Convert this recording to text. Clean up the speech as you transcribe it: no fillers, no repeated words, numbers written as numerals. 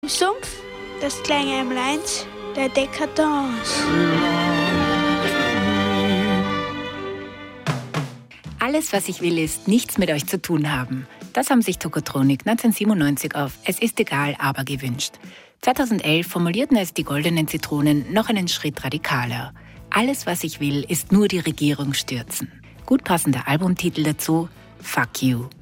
Im Sumpf, das kleine Ämleins der Dekadence. Alles, was ich will, ist nichts mit euch zu tun haben. Das haben sich Tokotronik 1997 auf Es ist egal, aber gewünscht. 2011 formulierten es die Goldenen Zitronen noch einen Schritt radikaler. Alles, was ich will, ist nur die Regierung stürzen. Gut passender Albumtitel dazu: Fuck You.